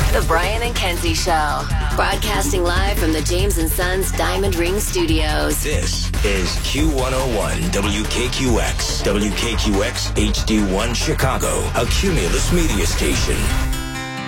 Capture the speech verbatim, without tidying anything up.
The Brian and Kenzie Show. Broadcasting live from the James and Sons Diamond Ring Studios. This is Q one oh one W K Q X. W K Q X H D one Chicago. A Cumulus media station.